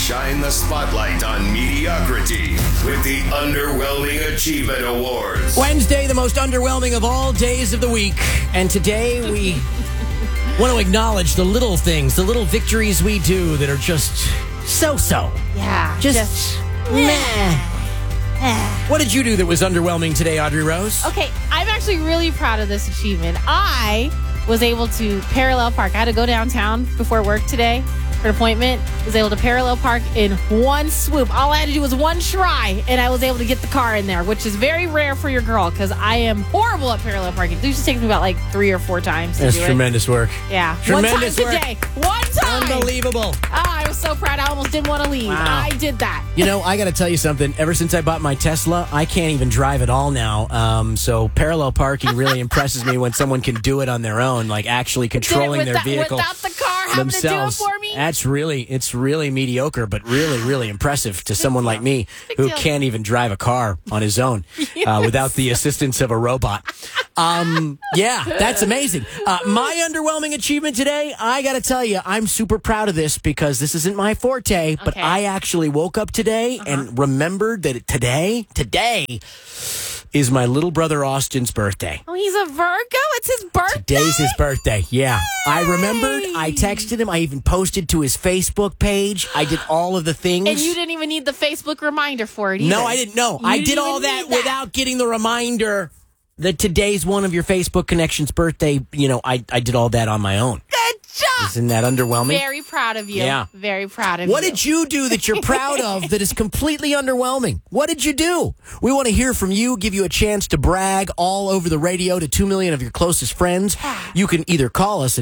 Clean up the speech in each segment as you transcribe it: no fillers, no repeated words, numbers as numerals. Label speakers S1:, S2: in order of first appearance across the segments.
S1: shine the spotlight on mediocrity with the Underwhelming Achievement Awards.
S2: Wednesday, the most underwhelming of all days of the week. And today we want to acknowledge the little things, the little victories we do that are just so-so.
S3: Yeah.
S2: Just meh. What did you do that was underwhelming today, Audrey Rose?
S3: Okay, I'm actually really proud of this achievement. I was able to parallel park. I had to go downtown before work today for an appointment. Was able to parallel park in one swoop. All I had to do was one try, and I was able to get the car in there, which is very rare for your girl because I am horrible at parallel parking. It usually takes me about like 3 or 4 times to
S2: That's
S3: do it.
S2: tremendous work.
S3: Yeah.
S2: Tremendous
S3: one
S2: work.
S3: time today. One time.
S2: Unbelievable.
S3: I was so proud. I almost didn't want to leave.
S2: Wow.
S3: I did that.
S2: You know, I got to tell you something. Ever since I bought my Tesla, I can't even drive at all now. So parallel parking really impresses me when someone can do it on their own, like actually controlling their vehicle
S3: without the car having
S2: themselves.
S3: to do it for me.
S2: It's really mediocre, but really impressive to someone like me who can't even drive a car on his own without the assistance of a robot. Yeah, that's amazing. My underwhelming achievement today, I got to tell you, I'm super proud of this because this isn't my forte, but I actually woke up today and remembered that today is my little brother Austin's birthday.
S3: Oh, he's a Virgo? It's his birthday?
S2: Today's his birthday, yeah. I remembered, I texted him, I even posted to his Facebook page. I did all of the things.
S3: And you didn't even need the Facebook reminder for it either.
S2: No, I didn't know. I did all that without getting the reminder that today's one of your Facebook connections' birthday. You know, I did all that on my own.
S3: Good job.
S2: Isn't that underwhelming?
S3: Very proud of you.
S2: Yeah.
S3: Very proud of you.
S2: What did you do that you're proud of that is completely underwhelming? What did you do? We want to hear from you, give you a chance to brag all over the radio to 2 million of your closest friends. You can either call us at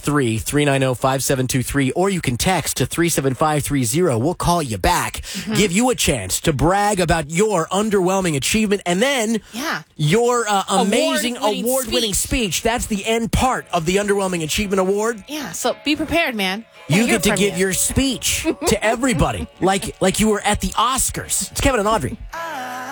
S2: 833-390-5723 or you can text to 37530. We'll call you back, give you a chance to brag about your underwhelming achievement, and then your amazing award-winning speech. That's the end part of the Underwhelming Achievement Award.
S3: Yeah, so be prepared, man.
S2: You get to give your speech to everybody, like you were at the Oscars. It's Kevin and Audrey.